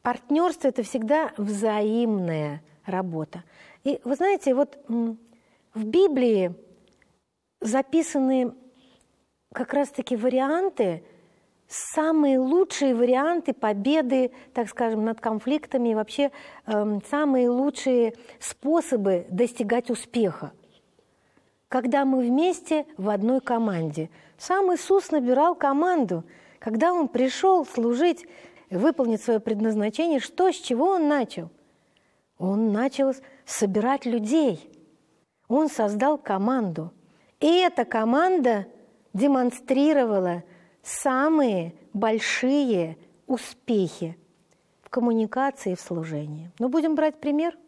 партнерство – это всегда взаимная работа. И вы знаете, вот в Библии записаны как раз-таки варианты, самые лучшие варианты победы, так скажем, над конфликтами и вообще самые лучшие способы достигать успеха. Когда мы вместе в одной команде. Сам Иисус набирал команду. Когда Он пришел служить, выполнить свое предназначение, с чего Он начал? Он начал собирать людей. Он создал команду. И эта команда демонстрировала самые большие успехи в коммуникации и в служении. Ну, будем брать пример.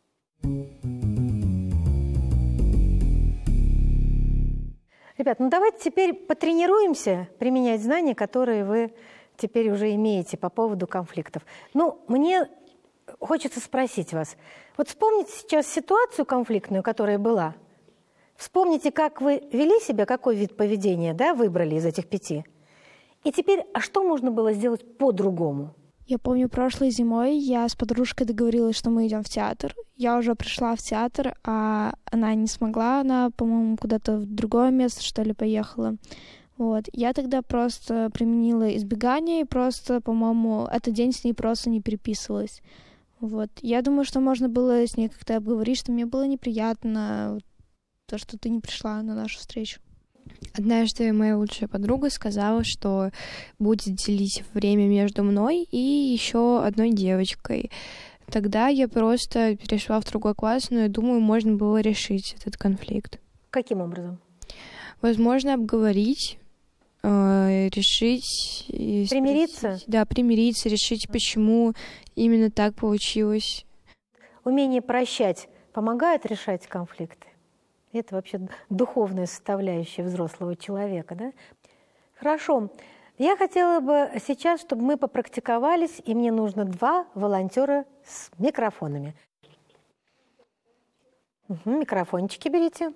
Ребят, ну давайте теперь потренируемся применять знания, которые вы теперь уже имеете по поводу конфликтов. Ну, мне хочется спросить вас. Вот вспомните сейчас ситуацию конфликтную, которая была. Вспомните, как вы вели себя, какой вид поведения, да, выбрали из этих 5. И теперь, а что можно было сделать по-другому? Я помню, прошлой зимой я с подружкой договорилась, что мы идем в театр. Я уже пришла в театр, а она не смогла. Она, по-моему, куда-то в другое место, что ли, поехала. Вот. Я тогда просто применила избегание, и просто, по-моему, этот день с ней просто не переписывалась. Вот. Я думаю, что можно было с ней как-то обговорить, что мне было неприятно то, что ты не пришла на нашу встречу. Однажды моя лучшая подруга сказала, что будет делить время между мной и еще одной девочкой. Тогда я просто перешла в другой класс, но я думаю, можно было решить этот конфликт. Каким образом? Возможно, обговорить, решить... Примириться? Да, примириться, решить, почему именно так получилось. Умение прощать помогает решать конфликты? Это вообще духовная составляющая взрослого человека, да? Хорошо. Я хотела бы сейчас, чтобы мы попрактиковались, и мне нужно 2 волонтера с микрофонами. Микрофончики берите.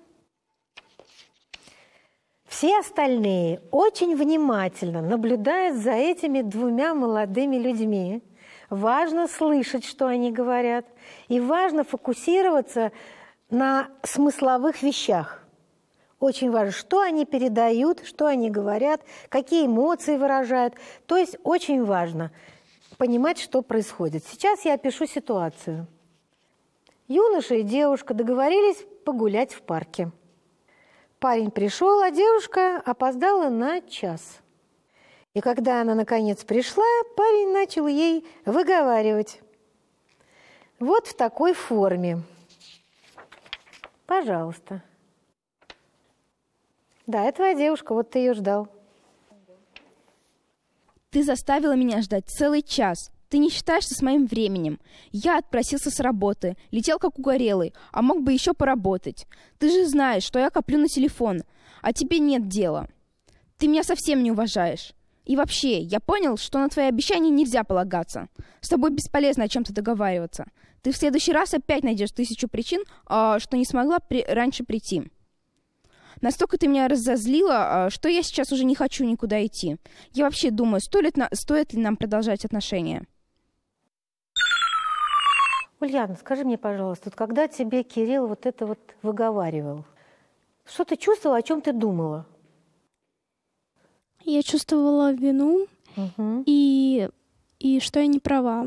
Все остальные очень внимательно наблюдают за этими 2 молодыми людьми. Важно слышать, что они говорят, и важно фокусироваться на смысловых вещах. Очень важно, что они передают, что они говорят, какие эмоции выражают. То есть очень важно понимать, что происходит. Сейчас я опишу ситуацию. Юноша и девушка договорились погулять в парке. Парень пришел, а девушка опоздала на час. И когда она наконец пришла, парень начал ей выговаривать. Вот в такой форме. Пожалуйста. Да, это твоя девушка, вот ты ее ждал. Ты заставила меня ждать целый час. Ты не считаешься с моим временем. Я отпросился с работы, летел как угорелый, а мог бы еще поработать. Ты же знаешь, что я коплю на телефон, а тебе нет дела. Ты меня совсем не уважаешь. И вообще, я понял, что на твои обещания нельзя полагаться. С тобой бесполезно о чем-то договариваться. Ты в следующий раз опять найдешь 1000 причин, что не смогла раньше прийти. Настолько ты меня разозлила, что я сейчас уже не хочу никуда идти. Я вообще думаю, стоит ли нам продолжать отношения. Ульяна, скажи мне, пожалуйста, когда тебе Кирилл вот это вот выговаривал, что ты чувствовала, о чем ты думала? Я чувствовала вину и что я не права.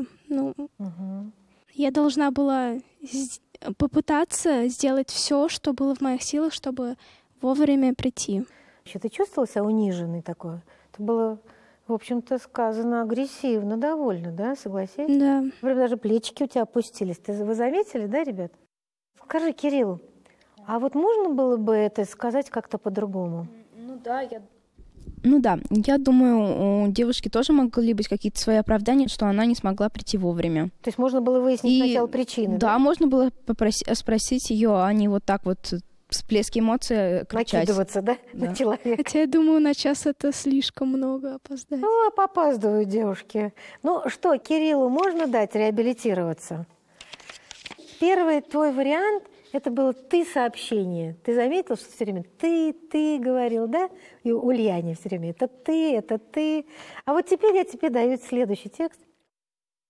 Я должна была попытаться сделать все, что было в моих силах, чтобы вовремя прийти. Ты чувствовала себя униженной такой? Это было, в общем-то, сказано агрессивно, довольно, да? Согласись? Да. Даже плечики у тебя опустились. Вы заметили, да, ребят? Скажи, Кирилл, а вот можно было бы это сказать как-то по-другому? Ну да, я думаю, у девушки тоже могли быть какие-то свои оправдания, что она не смогла прийти вовремя. То есть можно было выяснить сначала причины, да? Да, можно было спросить ее, а не вот так вот всплески эмоций кричать. Накидываться, да, на человека? Хотя я думаю, на час это слишком много опоздать. Ну, попаздывают девушки. Ну что, Кириллу можно дать реабилитироваться? Первый твой вариант – это было «ты» сообщение. Ты заметил, что все время «ты» говорил, да? И Ульяне все время это ты. А вот теперь я тебе даю следующий текст.